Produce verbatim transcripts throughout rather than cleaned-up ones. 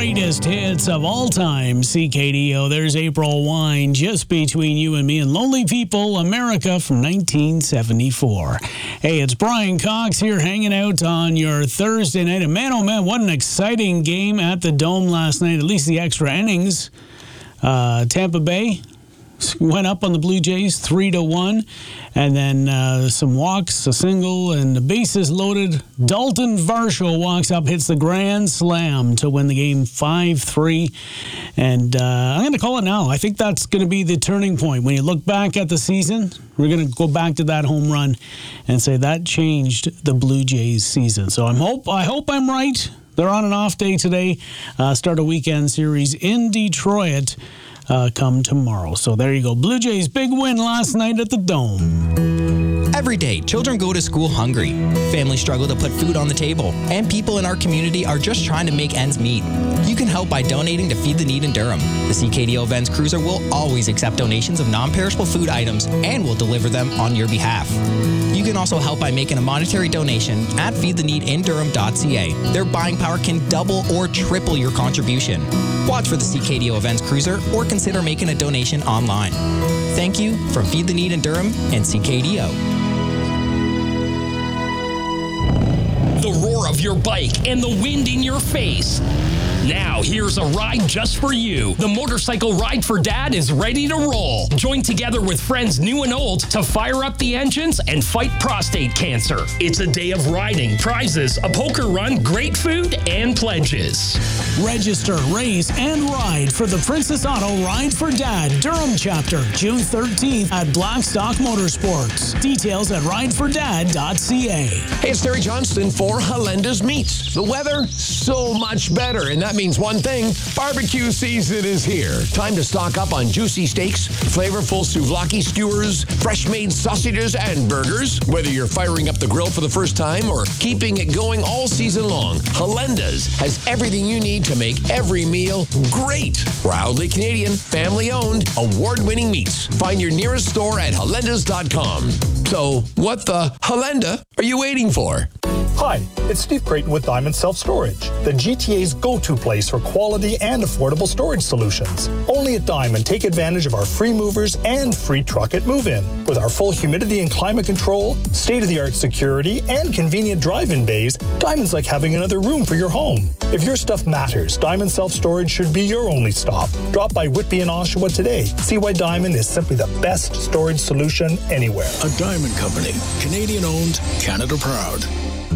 greatest hits of all time, C K D O. There's April Wine, Just Between You and Me, and Lonely People, America from nineteen seventy-four. Hey, it's Brian Cox here hanging out on your Thursday night. And man, oh man, what an exciting game at the Dome last night, at least the extra innings. Uh, Tampa Bay went up on the Blue Jays three to one, and then uh, some walks, a single, and the bases loaded. Dalton Varsho walks up, hits the grand slam to win the game five three, and uh, I'm going to call it now. I think that's going to be the turning point. When you look back at the season, we're going to go back to that home run and say that changed the Blue Jays season. So I'm hope I hope I'm right. They're on an off day today. Uh, start a weekend series in Detroit. Uh, come tomorrow. So there you go. Blue Jays big win last night at the Dome. Every day, children go to school hungry. Families struggle to put food on the table. And people in our community are just trying to make ends meet. You can help by donating to Feed the Need in Durham. The C K D O Events Cruiser will always accept donations of non-perishable food items and will deliver them on your behalf. You can also help by making a monetary donation at feed the need in durham dot c a. Their buying power can double or triple your contribution. Watch for the C K D O Events Cruiser or consider making a donation online. Thank you from Feed the Need in Durham and C K D O. The roar of your bike and the wind in your face. Now, here's a ride just for you. The Motorcycle Ride for Dad is ready to roll. Join together with friends new and old to fire up the engines and fight prostate cancer. It's a day of riding, prizes, a poker run, great food, and pledges. Register, race, and ride for the Princess Auto Ride for Dad Durham chapter, June thirteenth at Blackstock Motorsports. Details at ride for dad dot c a. Hey, it's Terry Johnston for Halenda's Meats. The weather, so much better, and that means one thing: barbecue season is here. Time to stock up on juicy steaks, flavorful souvlaki skewers, fresh-made sausages, and burgers. Whether you're firing up the grill for the first time or keeping it going all season long, Halenda's has everything you need to make every meal great. Proudly Canadian, family-owned, award-winning meats. Find your nearest store at halendas dot com. So, what the Halenda are you waiting for? Hi, it's Steve Creighton with Diamond Self-Storage, the G T A's go-to place for quality and affordable storage solutions. Only at Diamond, take advantage of our free movers and free truck at move-in. With our full humidity and climate control, state-of-the-art security, and convenient drive-in bays, Diamond's like having another room for your home. If your stuff matters, Diamond Self-Storage should be your only stop. Drop by Whitby and Oshawa today. See why Diamond is simply the best storage solution anywhere. A Diamond Company, Canadian-owned, Canada proud.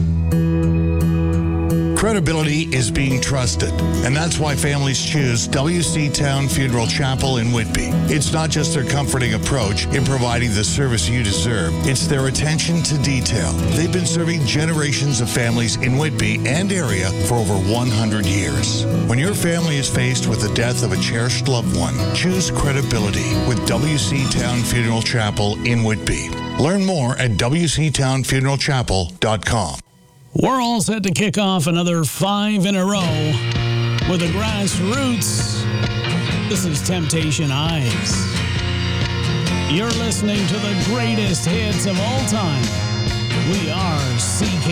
Credibility is being trusted, and that's why families choose W C Town Funeral Chapel in Whitby. It's not just their comforting approach in providing the service you deserve, it's their attention to detail. They've been serving generations of families in Whitby and area for over one hundred years. When your family is faced with the death of a cherished loved one, choose credibility with W C Town Funeral Chapel in Whitby. Learn more at w c town funeral chapel dot com. We're all set to kick off another five in a row with the Grassroots. This is Temptation Eyes. You're listening to the greatest hits of all time. We are C K.